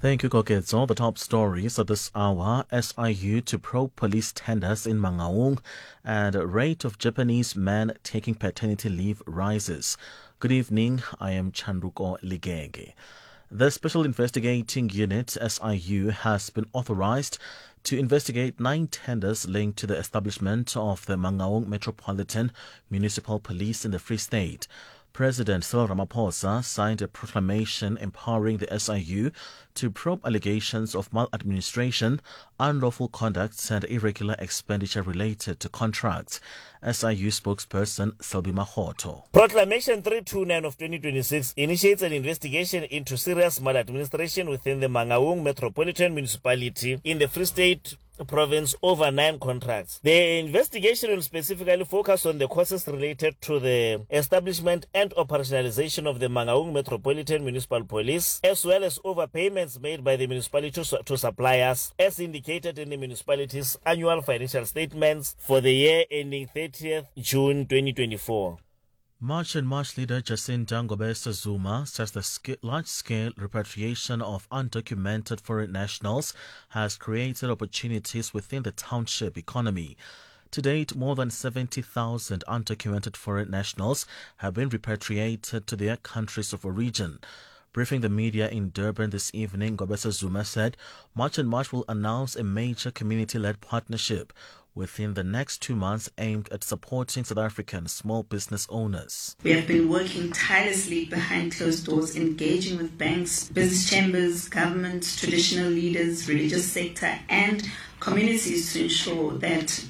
Thank you, Koketso. The top stories of this hour: SIU to probe police tenders in Mangaung, and rate of Japanese men taking paternity leave rises. Good evening, I am Chanduko Ligege. The Special Investigating Unit, SIU, has been authorized to investigate 9 tenders linked to the establishment of the Mangaung Metropolitan Municipal Police in the Free State. President Cyril Ramaphosa signed a proclamation empowering the SIU to probe allegations of maladministration, unlawful conduct, and irregular expenditure related to contracts. SIU spokesperson Selby Mahoto. Proclamation 329 of 2026 initiates an investigation into serious maladministration within the Mangaung Metropolitan Municipality in the Free State province over 9 contracts. The investigation will specifically focus on the causes related to the establishment and operationalization of the Mangaung Metropolitan Municipal Police, as well as overpayments made by the municipality to suppliers, as indicated in the municipality's annual financial statements for the year ending 30th June 2024. March and March leader Jacinta Ngobese Zuma says the large-scale repatriation of undocumented foreign nationals has created opportunities within the township economy. To date, more than 70,000 undocumented foreign nationals have been repatriated to their countries of origin. Briefing the media in Durban this evening, Ngobese Zuma said March and March will announce a major community-led partnership within the next 2 months aimed at supporting South African small business owners. We have been working tirelessly behind closed doors, engaging with banks, business chambers, government, traditional leaders, religious sector, and communities to ensure that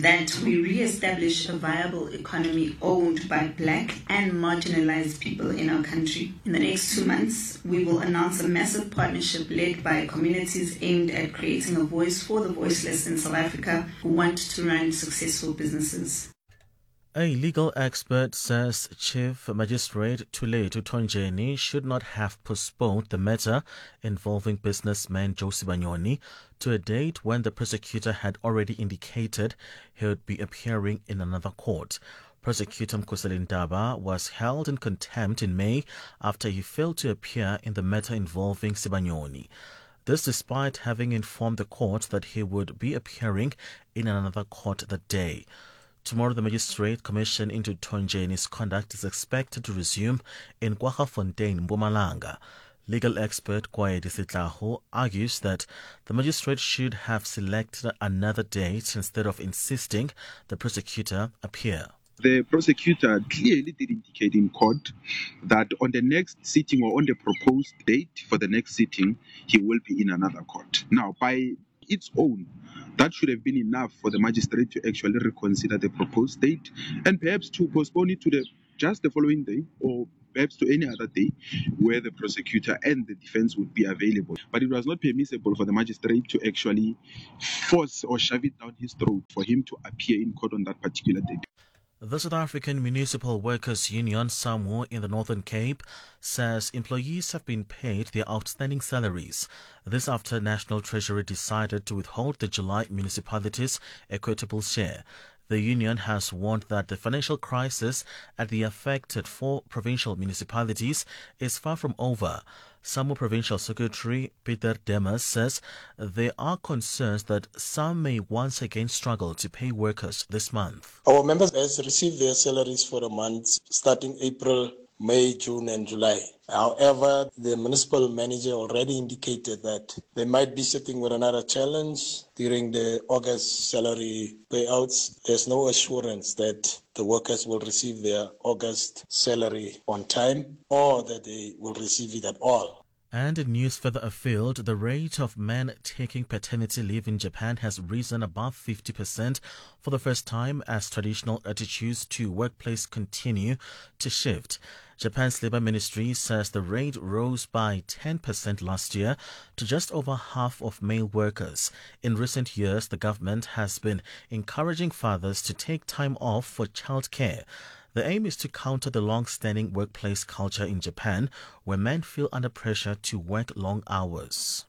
we re-establish a viable economy owned by Black and marginalized people in our country. In the next 2 months, we will announce a massive partnership led by communities aimed at creating a voice for the voiceless in South Africa who want to run successful businesses. A legal expert says Chief Magistrate Thuletu Thonjeni should not have postponed the matter involving businessman Josie Banyoni to a date when the prosecutor had already indicated he would be appearing in another court. Prosecutor Mkhoseli Ntaba was held in contempt in May after he failed to appear in the matter involving Sibanyoni. This despite having informed the court that he would be appearing in another court that day. Tomorrow, the Magistrate Commission into Thonjeni's conduct is expected to resume in Kwaggafontein, Mpumalanga. Legal expert Kwaedi Sitlahu argues that the magistrate should have selected another date instead of insisting the prosecutor appear. The prosecutor clearly did indicate in court that on the next sitting or on the proposed date for the next sitting, he will be in another court. Now, by its own, that should have been enough for the magistrate to actually reconsider the proposed date and perhaps to postpone it to just the following day or perhaps to any other day where the prosecutor and the defense would be available. But it was not permissible for the magistrate to actually force or shove it down his throat for him to appear in court on that particular date. The South African Municipal Workers Union, SAMWU, in the Northern Cape, says employees have been paid their outstanding salaries. This after National Treasury decided to withhold the July municipalities' equitable share. The union has warned that the financial crisis at the affected 4 provincial municipalities is far from over. SAMWU Provincial Secretary Peter Demas says there are concerns that some may once again struggle to pay workers this month. Our members has received their salaries for the months starting April, May, June and July. However, the municipal manager already indicated that they might be sitting with another challenge during the August salary payouts. There's no assurance that the workers will receive their August salary on time or that they will receive it at all. And in news further afield, the rate of men taking paternity leave in Japan has risen above 50% for the first time as traditional attitudes to workplace continue to shift. Japan's Labour Ministry says the rate rose by 10% last year to just over half of male workers. In recent years, the government has been encouraging fathers to take time off for childcare. The aim is to counter the long-standing workplace culture in Japan, where men feel under pressure to work long hours.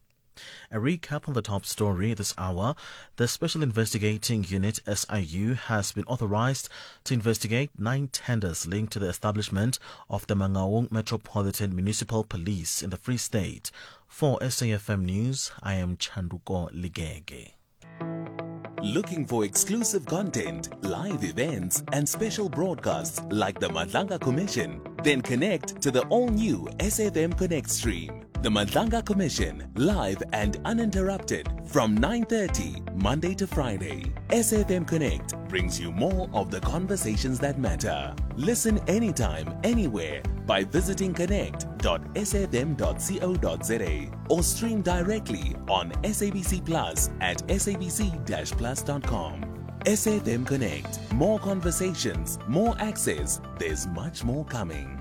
A recap on the top story this hour. The Special Investigating Unit SIU has been authorized to investigate 9 tenders linked to the establishment of the Mangaung Metropolitan Municipal Police in the Free State. For SAFM News, I am Chanduko Ligege. Looking for exclusive content, live events, and special broadcasts like the Madlanga Commission? Then connect to the all-new SAFM Connect stream. The Madlanga Commission, live and uninterrupted from 9:30 Monday to Friday. SAFM Connect brings you more of the conversations that matter. Listen anytime, anywhere by visiting connect.safm.co.za or stream directly on SABC Plus at sabc-plus.com. SAFM Connect. More conversations, more access. There's much more coming.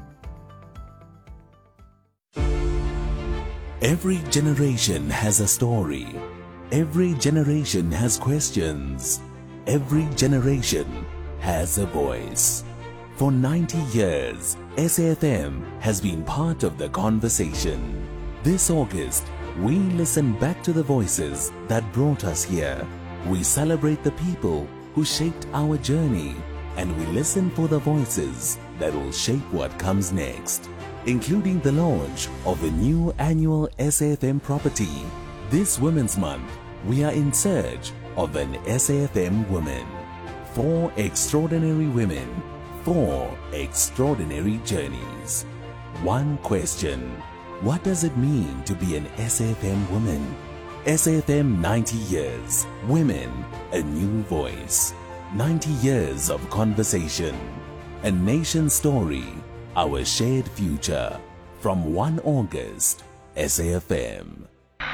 Every generation has a story. Every generation has questions. Every generation has a voice. For 90 years, SAFM has been part of the conversation. This August, we listen back to the voices that brought us here. We celebrate the people who shaped our journey, and we listen for the voices that will shape what comes next, including the launch of a new annual SAFM property. This Women's Month, we are in search of an SAFM woman. 4 extraordinary women, 4 extraordinary journeys. One question: what does it mean to be an SAFM woman? SAFM 90 years. Women, a new voice. 90 years of conversation. A nation story. Our shared future. From 1 August, SAFM.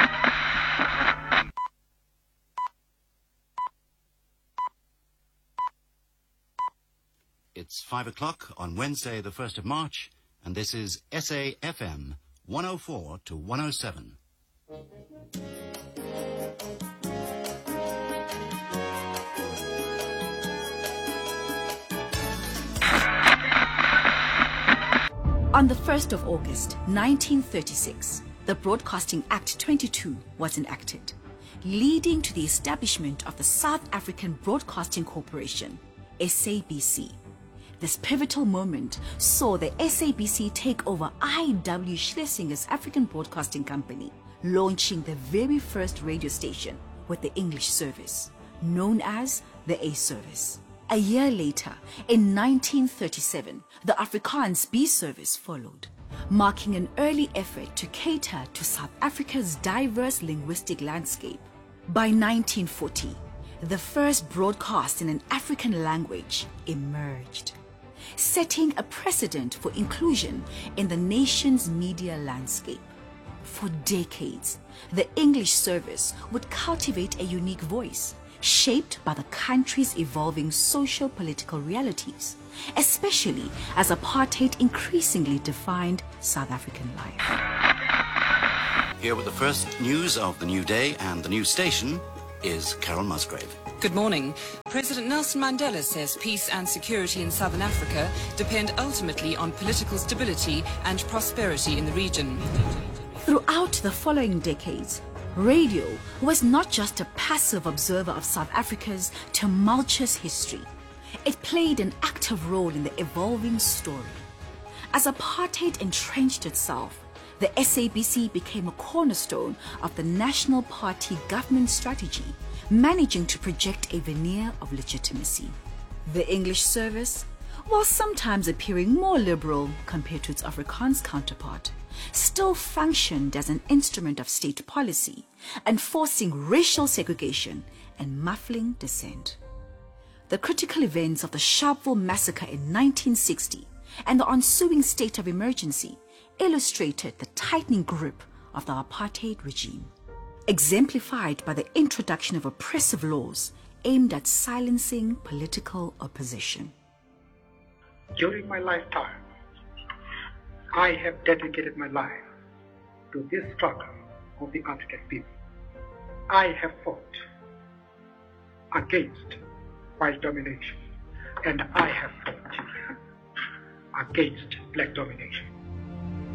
It's 5 o'clock on Wednesday, the 1st of March, and this is SAFM 104 to 107. On the 1st of August, 1936, the Broadcasting Act 22 was enacted, leading to the establishment of the South African Broadcasting Corporation, SABC. This pivotal moment saw the SABC take over I.W. Schlesinger's African Broadcasting Company, launching the very first radio station with the English service, known as the A Service. A year later, in 1937, the Afrikaans B service followed, marking an early effort to cater to South Africa's diverse linguistic landscape. By 1940, the first broadcast in an African language emerged, setting a precedent for inclusion in the nation's media landscape. For decades, the English service would cultivate a unique voice, shaped by the country's evolving social-political realities, especially as apartheid increasingly defined South African life. Here with the first news of the new day and the new station is Carol Musgrave. Good morning. President Nelson Mandela says peace and security in Southern Africa depend ultimately on political stability and prosperity in the region. Throughout the following decades, radio was not just a passive observer of South Africa's tumultuous history. It played an active role in the evolving story. As apartheid entrenched itself, the SABC became a cornerstone of the National Party government strategy, managing to project a veneer of legitimacy. The English service, while sometimes appearing more liberal compared to its Afrikaans counterpart, still functioned as an instrument of state policy, enforcing racial segregation and muffling dissent. The critical events of the Sharpeville massacre in 1960 and the ensuing state of emergency illustrated the tightening grip of the apartheid regime, exemplified by the introduction of oppressive laws aimed at silencing political opposition. During my lifetime, I have dedicated my life to this struggle of the African people. I have fought against white domination, and I have fought against black domination.